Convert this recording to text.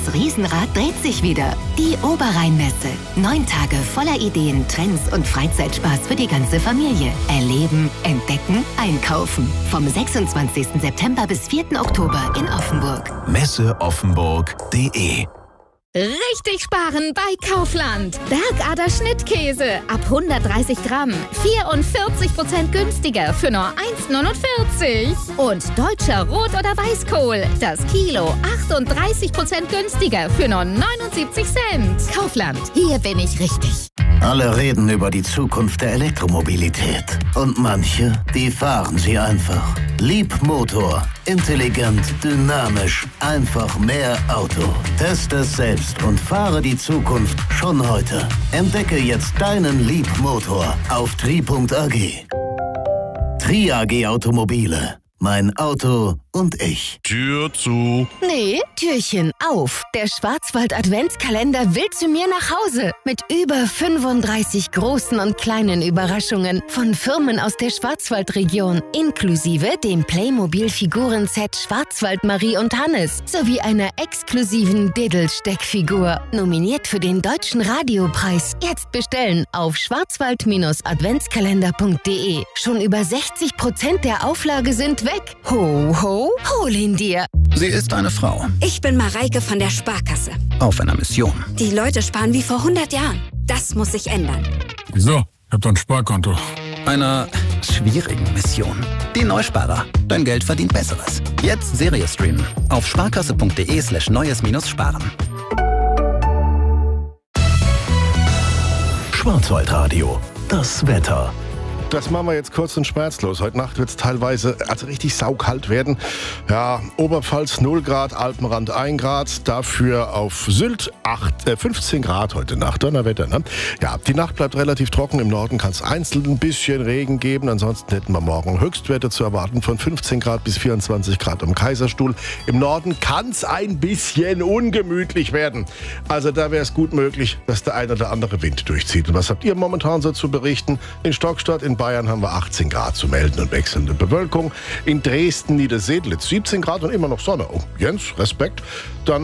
Das Riesenrad dreht sich wieder. Die Oberrheinmesse. 9 Tage voller Ideen, Trends und Freizeitspaß für die ganze Familie. Erleben, entdecken, einkaufen. Vom 26. September bis 4. Oktober in Offenburg. Messeoffenburg.de Richtig sparen bei Kaufland. Bergader Schnittkäse ab 130 Gramm. 44% günstiger für nur 1,49. Und deutscher Rot- oder Weißkohl. Das Kilo 38% günstiger für nur 79 Cent. Kaufland, hier bin ich richtig. Alle reden über die Zukunft der Elektromobilität. Und manche, die fahren sie einfach. Leapmotor. Intelligent, dynamisch, einfach mehr Auto. Teste es selbst und fahre die Zukunft schon heute. Entdecke jetzt deinen Leapmotor auf tri.ag. Tri AG Automobile. Mein Auto und ich. Tür zu. Nee, Türchen auf. Der Schwarzwald-Adventskalender will zu mir nach Hause. Mit über 35 großen und kleinen Überraschungen von Firmen aus der Schwarzwaldregion. Inklusive dem Playmobil-Figuren-Set Schwarzwald Marie und Hannes. Sowie einer exklusiven Diddle-Steckfigur. Nominiert für den Deutschen Radiopreis. Jetzt bestellen auf schwarzwald-adventskalender.de. Schon über 60% der Auflage sind weg. Ho, ho, hol ihn dir. Sie ist eine Frau. Ich bin Mareike von der Sparkasse. Auf einer Mission. Die Leute sparen wie vor 100 Jahren. Das muss sich ändern. Wieso? Ich hab doch ein Sparkonto. Einer schwierigen Mission. Die Neusparer. Dein Geld verdient Besseres. Jetzt Serie streamen. Auf sparkasse.de/neues-sparen. Schwarzwaldradio. Das Wetter. Das machen wir jetzt kurz und schmerzlos. Heute Nacht wird es teilweise richtig saukalt werden. Ja, Oberpfalz 0 Grad, Alpenrand 1 Grad. Dafür auf Sylt 15 Grad heute Nacht. Donnerwetter, ne? Ja, die Nacht bleibt relativ trocken. Im Norden kann es einzeln ein bisschen Regen geben. Ansonsten hätten wir morgen Höchstwerte zu erwarten von 15 Grad bis 24 Grad am Kaiserstuhl. Im Norden kann es ein bisschen ungemütlich werden. Also da wäre es gut möglich, dass der ein oder andere Wind durchzieht. Und was habt ihr momentan so zu berichten? In Stockstadt, in Bayern haben wir 18 Grad zu melden und wechselnde Bewölkung. In Dresden, Niedersedlitz 17 Grad und immer noch Sonne. Oh, Jens, Respekt. Dann